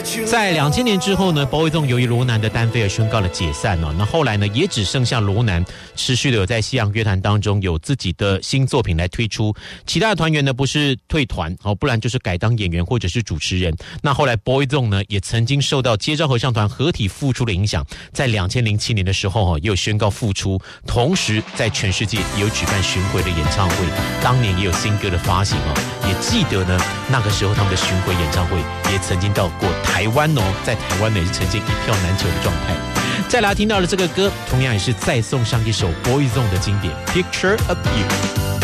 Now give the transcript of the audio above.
在2000年之后呢 Boyzone 由于罗南的单飞而宣告了解散哦。那后来呢也只剩下罗南持续的有在西洋乐坛当中有自己的新作品来推出，其他的团员呢不是退团哦，不然就是改当演员或者是主持人。那后来 Boyzone 呢也曾经受到街招合唱团合体复出的影响，在2007年的时候也有宣告复出，同时在全世界也有举办巡回的演唱会，当年也有新歌的发行哦。也记得呢那个时候他们的巡回演唱会也曾经到过台湾哦，在台湾呢也是呈现一票难求的状态。再来听到了这个歌，同样也是再送上一首 Boyzone 的经典 Picture of You。